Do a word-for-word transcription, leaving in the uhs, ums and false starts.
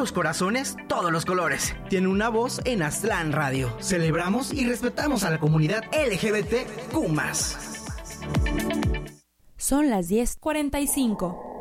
los corazones, todos los colores. Tiene una voz en Aztlán Radio. Celebramos y respetamos a la comunidad L G B T Q más. Son las diez cuarenta y cinco.